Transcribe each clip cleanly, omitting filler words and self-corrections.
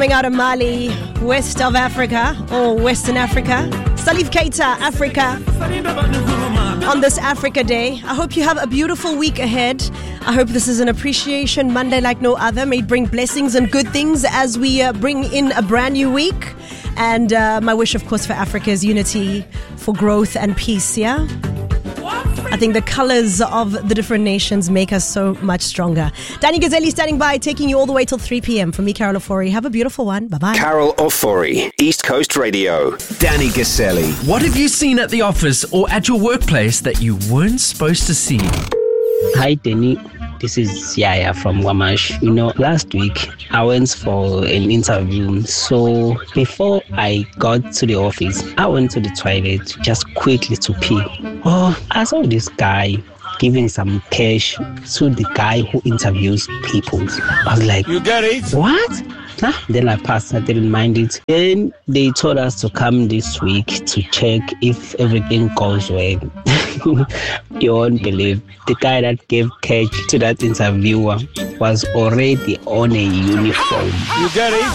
Coming out of Mali, west of Africa, or Western Africa. Salif Keita, Africa. On this Africa Day, I hope you have a beautiful week ahead. I hope this is an appreciation Monday like no other. May it bring blessings and good things as we bring in a brand new week. And my wish, of course, for Africa is unity, for growth and peace, yeah? I think the colors of the different nations make us so much stronger. Danny Gazzelli standing by, taking you all the way till 3 p.m. From me, Carol Ofori. Have a beautiful one. Bye-bye. Carol Ofori, East Coast Radio. Danny Gazzelli. What have you seen at the office or at your workplace that you weren't supposed to see? Hi, Danny. This is Yaya from Wamash. Last week I went for an interview. So before I got to the office, I went to the toilet just quickly to pee. Oh, I saw this guy giving some cash to the guy who interviews people. I was like, you get it? What? Then I passed, I didn't mind it. Then they told us to come this week to check if everything goes well. You won't believe, the guy that gave cash to that interviewer was already on a uniform. You get it?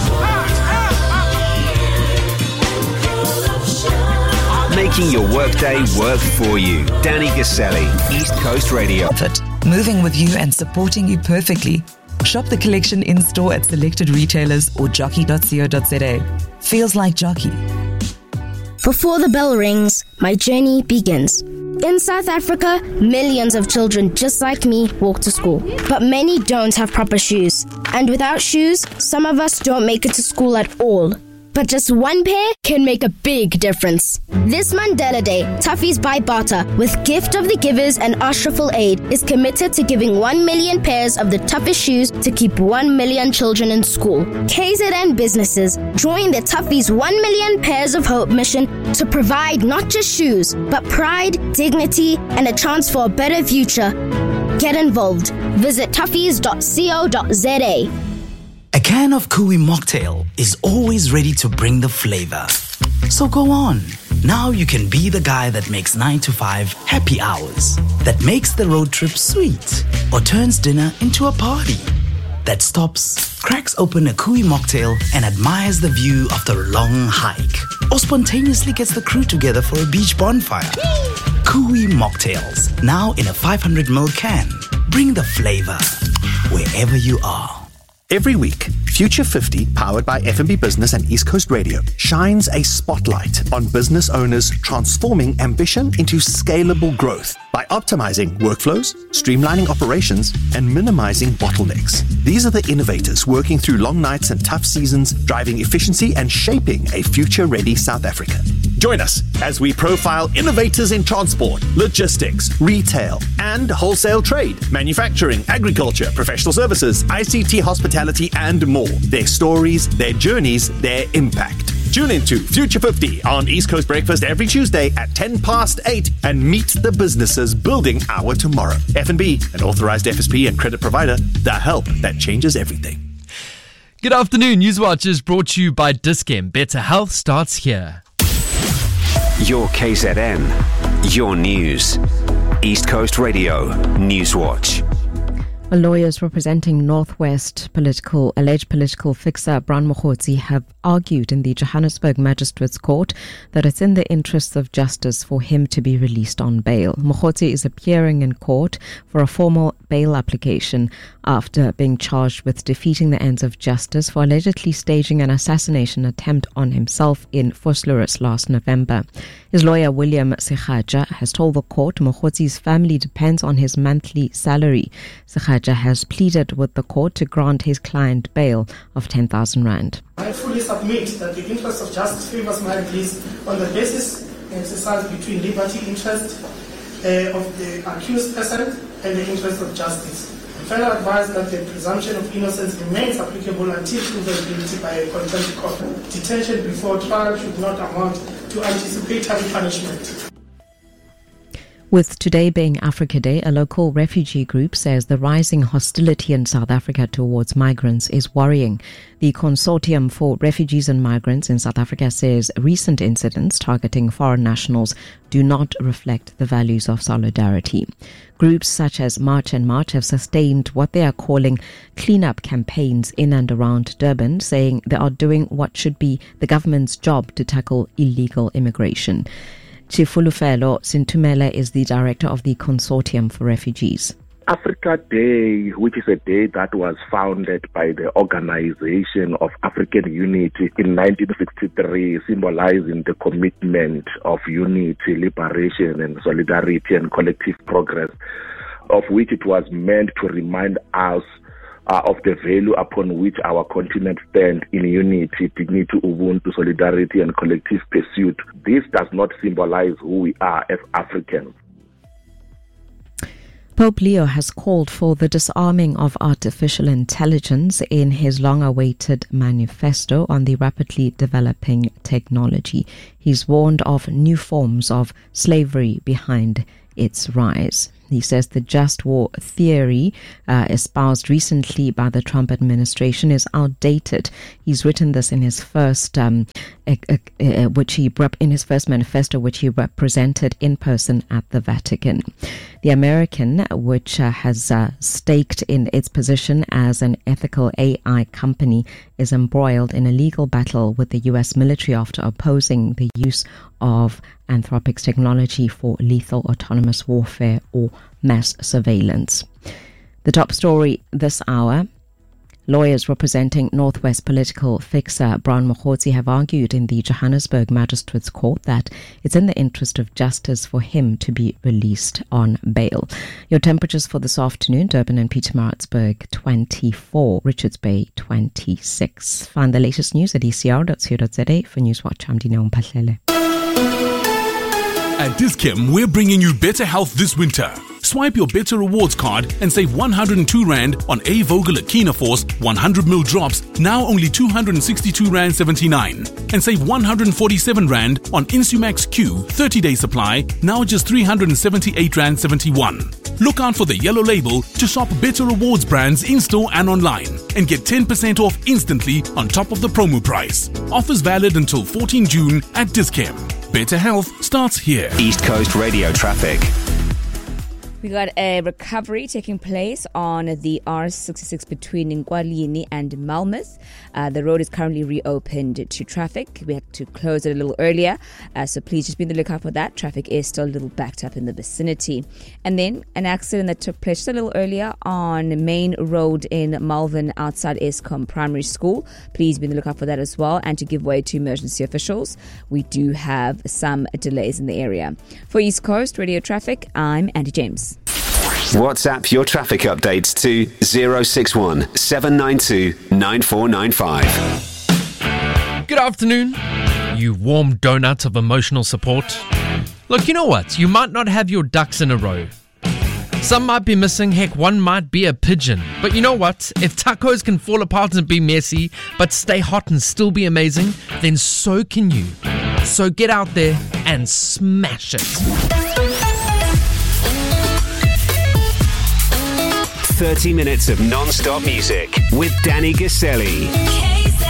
Making your workday work for you. Danny Gazzelli, East Coast Radio. Moving with you and supporting you perfectly. Shop the collection in-store at selected retailers or jockey.co.za. Feels like Jockey. Before the bell rings, my journey begins. In South Africa, millions of children just like me walk to school. But many don't have proper shoes. And without shoes, some of us don't make it to school at all. But just one pair can make a big difference. This Mandela Day, Toughies by Barter, with Gift of the Givers and Ashraful Aid, is committed to giving 1 million pairs of the toughest shoes to keep 1 million children in school. KZN businesses join the Toughies 1 million pairs of hope mission to provide not just shoes, but pride, dignity, and a chance for a better future. Get involved. Visit toughies.co.za. A can of Kui mocktail is always ready to bring the flavor. So go on. Now you can be the guy that makes 9 to 5 happy hours, that makes the road trip sweet, or turns dinner into a party, that stops, cracks open a Kui mocktail and admires the view of the long hike, or spontaneously gets the crew together for a beach bonfire. Kui mocktails, now in a 500ml can. Bring the flavor wherever you are. Every week, Future 50, powered by F&B Business and East Coast Radio, shines a spotlight on business owners transforming ambition into scalable growth by optimizing workflows, streamlining operations, and minimizing bottlenecks. These are the innovators working through long nights and tough seasons, driving efficiency and shaping a future-ready South Africa. Join us as we profile innovators in transport, logistics, retail, and wholesale trade, manufacturing, agriculture, professional services, ICT, hospitality, and more. Their stories, their journeys, their impact. Tune into Future 50 on East Coast Breakfast every Tuesday at 8:10 and meet the businesses building our tomorrow. F&B, an authorized FSP and credit provider, the help that changes everything. Good afternoon. Newswatch is brought to you by Dis-Chem. Better health starts here. Your KZN, your news. East Coast Radio, Newswatch. Lawyers representing Northwest alleged political fixer Bron Mokhotsi have argued in the Johannesburg Magistrates Court that it's in the interests of justice for him to be released on bail. Mokhotsi is appearing in court for a formal bail application after being charged with defeating the ends of justice for allegedly staging an assassination attempt on himself in Vosloorus last November. His lawyer William Sekhaja has told the court Mokhotsi's family depends on his monthly salary. Sekhaja has pleaded with the court to grant his client bail of 10,000 rand. I fully submit that the interest of justice favors my release on the basis exercised between liberty interest of the accused person and the interest of justice. I further advise that the presumption of innocence remains applicable until proven guilty by a contempt court. Detention before trial should not amount to anticipatory punishment. With today being Africa Day, a local refugee group says the rising hostility in South Africa towards migrants is worrying. The Consortium for Refugees and Migrants in South Africa says recent incidents targeting foreign nationals do not reflect the values of solidarity. Groups such as March and March have sustained what they are calling cleanup campaigns in and around Durban, saying they are doing what should be the government's job to tackle illegal immigration. Chifulufelo Sintumela is the director of the Consortium for Refugees. Africa Day, which is a day that was founded by the Organization of African Unity in 1963, symbolizing the commitment of unity, liberation and solidarity and collective progress, of which it was meant to remind us of the value upon which our continent stands in unity, dignity, ubuntu, solidarity and collective pursuit. This does not symbolize who we are as Africans. Pope Leo has called for the disarming of artificial intelligence in his long-awaited manifesto on the rapidly developing technology. He's warned of new forms of slavery behind its rise. He says the just war theory espoused recently by the Trump administration is outdated. He's written this in his first, manifesto, which he represented in person at the Vatican. The American, which has staked in its position as an ethical AI company, is embroiled in a legal battle with the U.S. military after opposing the use of Anthropic's technology for lethal autonomous warfare or mass surveillance. The top story this hour: lawyers representing Northwest political fixer Brown Mokgotsi have argued in the Johannesburg Magistrates Court that it's in the interest of justice for him to be released on bail. Your temperatures for this afternoon: Durban and Pietermaritzburg 24, Richards Bay 26. Find the latest news at ecr.co.za. For Newswatch, I'm Dineo Mphahlele. At Dis-Chem, we're bringing you better health this winter. Swipe your Better Rewards card and save 102 Rand on A. Vogel Akina Force 100ml drops, now only 262 Rand 79. And save 147 Rand on Insumax Q 30-day supply, now just 378 Rand 71. Look out for the yellow label to shop Better Rewards brands in-store and online and get 10% off instantly on top of the promo price. Offers valid until 14 June at Dis-Chem. Better health starts here. East Coast Radio traffic. We got a recovery taking place on the R66 between Nkwalini and Malmeth. The road is currently reopened to traffic. We had to close it a little earlier, so please just be on the lookout for that. Traffic is still a little backed up in the vicinity. And then an accident that took place just a little earlier on Main Road in Malvern outside Eskom Primary School. Please be on the lookout for that as well. And to give way to emergency officials, we do have some delays in the area. For East Coast Radio Traffic, I'm Andy James. WhatsApp your traffic updates to 061 792 9495. Good afternoon, you warm donuts of emotional support. Look, you know what? You might not have your ducks in a row. Some might be missing, heck, one might be a pigeon. But you know what? If tacos can fall apart and be messy, but stay hot and still be amazing, then so can you. So get out there and smash it. 30 minutes of non-stop music with Danny Gaselli.